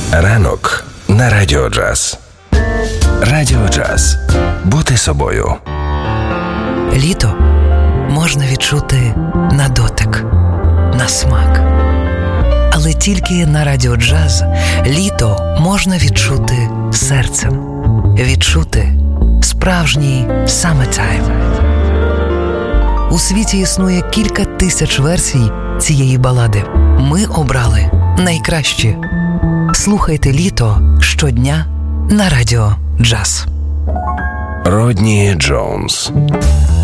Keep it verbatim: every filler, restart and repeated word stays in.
Ранок на Радіо Джаз. Радіо Джаз. Бути собою. Літо можна відчути на дотик, на смак. Але тільки на Радіо Джаз літо можна відчути серцем. Відчути справжній summertime. У світі існує кілька тисяч версій цієї балади. Ми обрали найкращі. Слухайте літо щодня на Радіо Джаз. Родні Джонс.